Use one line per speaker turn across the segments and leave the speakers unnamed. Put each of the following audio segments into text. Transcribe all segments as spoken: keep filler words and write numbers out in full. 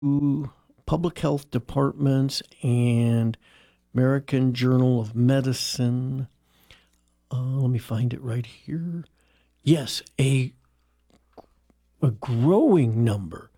public health departments and American Journal of Medicine. Uh, let me find it right here. Yes, a a growing number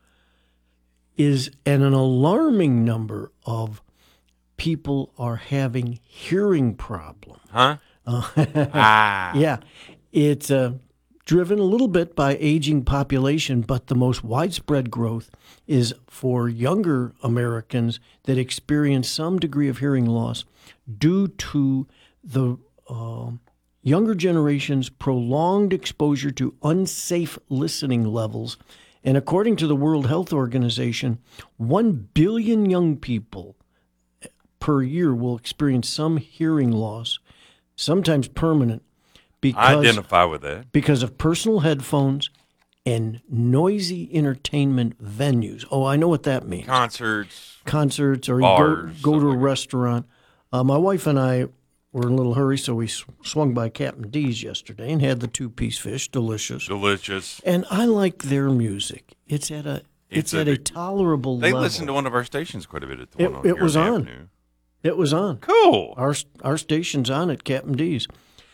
is and an alarming number of people are having hearing problems.
Huh?
Uh,
ah.
Yeah, it's uh, driven a little bit by aging population, but the most widespread growth is for younger Americans that experience some degree of hearing loss due to the uh, younger generation's prolonged exposure to unsafe listening levels. And according to the World Health Organization, one billion young people per year will experience some hearing loss, sometimes permanent,
I
because,
identify with that.
because of personal headphones and noisy entertainment venues. Oh, I know what that means.
Concerts.
Concerts, or
bars,
you go, go to a
like
restaurant. Uh, my wife and I were in a little hurry, so we sw- swung by Captain D's yesterday and had the two-piece fish, delicious.
Delicious.
And I like their music. It's at a it's,
It's a-
at a tolerable
They
level.
listen to one of our stations quite a bit at the
It-
one on
it was
Garrett
on.
Avenue.
It was on.
Cool.
Our our station's on at Captain D's.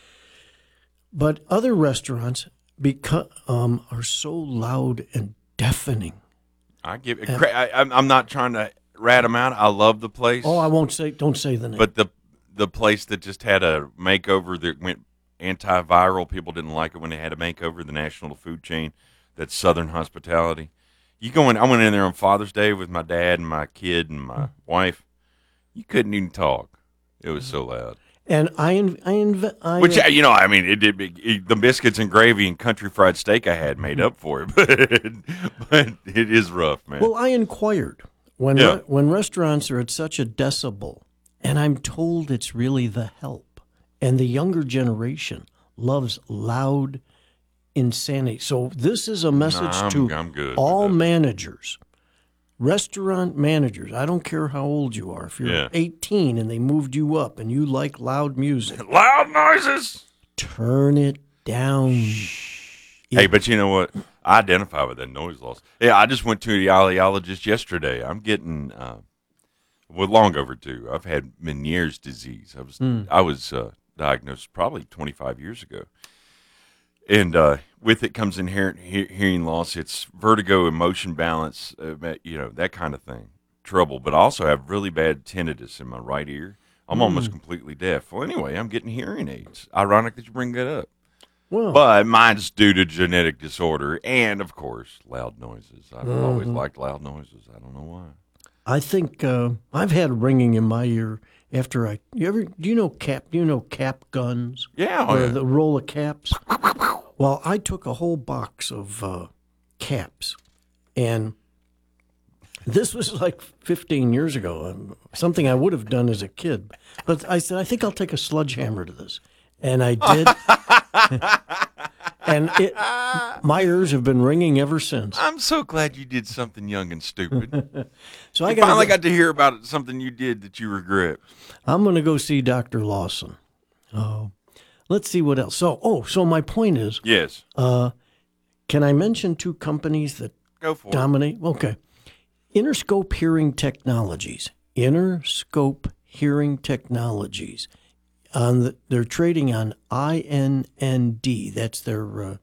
But other restaurants beca- um, are so loud and deafening.
I give it. cra- I, I'm I'm not trying to rat them out. I love the place.
Oh, I won't say. Don't say the name.
But the the place that just had a makeover that went antiviral. People didn't like it when they had a makeover. The national food chain, that's Southern Hospitality. You go in. I went in there on Father's Day with my dad and my kid and my wife. You couldn't even talk. It was so loud.
and I, inv- I, inv- I
Which, you know, I mean, it did. It, the biscuits and gravy and country fried steak I had made up for it, but but it is rough, man.
well, I inquired when
Yeah.
re- when restaurants are at such a decibel, and I'm told it's really the help, and the younger generation loves loud insanity. So this is a message
Nah, I'm-
to
I'm good with
all
that.
managers. Restaurant managers, I don't care how old you are. If you're
Yeah.
eighteen and they moved you up and you like loud music,
Loud noises.
turn it down.
Hey, but you know what? I identify with that noise loss. Yeah, I just went to the audiologist yesterday. I'm getting uh, well long overdue. I've had Meniere's disease. I was I was uh, diagnosed probably twenty-five years ago, and uh, with it comes inherent he- hearing loss. It's vertigo, emotion balance, uh, you know, that kind of thing. Trouble, but I also have really bad tinnitus in my right ear. I'm almost completely deaf. Well, anyway, I'm getting hearing aids. Ironic that you bring that up.
Well,
But mine's due to genetic disorder and, of course, loud noises. I've always liked loud noises. I don't know why.
I think uh, I've had ringing in my ear after I. You ever? Do you know cap? Do you know cap guns?
Yeah, oh,
Or
yeah.
the roll of caps. Well, I took a whole box of uh, caps, and this was like fifteen years ago. um, Something I would have done as a kid, but I said I think I'll take a sledgehammer to this, and I did. And it, my ears have been ringing ever since.
I'm so glad you did something young and stupid.
So I
I
got.
finally got to hear about something you did that you regret.
I'm going to go see Doctor Lawson. Oh, let's see what else. So, oh, so my point is,
Yes.
can I mention two companies that
Go for it.
dominate? Okay, Interscope Hearing Technologies. Interscope Hearing Technologies. On the, they're trading on I N N D. That's their uh,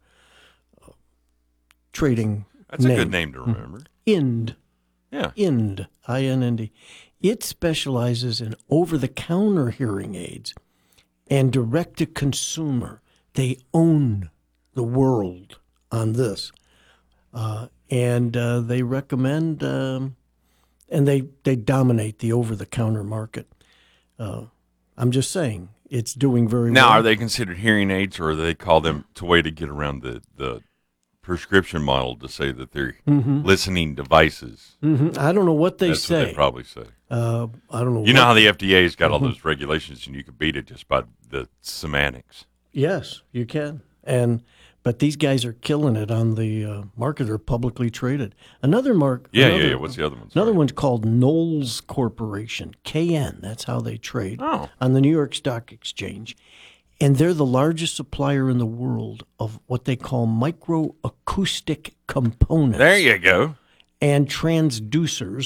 trading
That's a
name.
good name to remember.
Ind.
Yeah.
Ind, I N N D. It specializes in over-the-counter hearing aids and direct-to-consumer. They own the world on this, uh, and uh, they recommend um, and they they dominate the over-the-counter market. Uh, I'm just saying it's doing very
Now,
well.
are they considered hearing aids, or do they call them to way to get around the, the prescription model to say that they're listening devices?
Mhm. I don't know what they
That's
say.
what they probably say.
uh, I don't know.
You know
what-
how the F D A's got all those regulations, and you can beat it just by the semantics.
Yes, you can. And but these guys are killing it on the uh, market. They're publicly traded. Another mark.
Yeah,
another,
yeah, yeah. What's the other one?
Another
Sorry.
one's called Knowles Corporation, K N. That's how they trade
Oh.
on the New York Stock Exchange. And they're the largest supplier in the world of what they call microacoustic components.
There you go.
and transducers